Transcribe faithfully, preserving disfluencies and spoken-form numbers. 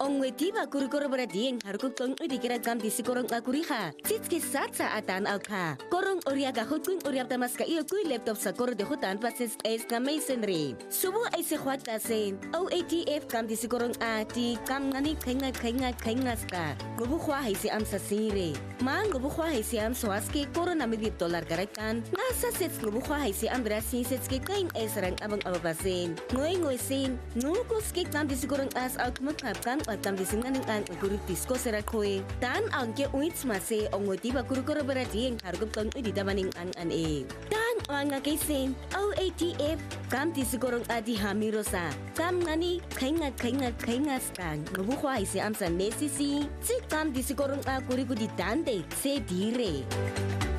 Ongwetiba kurikoro berading harukuk tong udikira kam di sikorong akuriha. Titski satsa atan alka. Korong oriaga hutkun oriap tamas ka iyo kui laptop sa koro de hutan pasis es na masonry. Subu ay si huwata sen. O A T F kam di sikorong ati kam ngani kainga kainga kainga ska. Ngubu huwa hay si am sa sire. Ma ngubu huwa hay si am swaski koro na mibib dolar karakan. Nasa sets ngubu huwa hay si am brasi setski kain es rang abang ababasen. Ngoy ngoy sen. Ngukus kik kam di sikorong as out makapkan at kam di singaning ang guru disko serakhoe. Dan ang ke uits mase ongwetiba kurukoro berading hargup tong udidamaning an an e. Dan ang ngakisen O A T F kam di sikorong adi hamirosa. Kam ngani kainga kainga kainga skang. Ngubuhwa isi amsa nesisi. Si kam di sikorong a kuriku di dande se dire.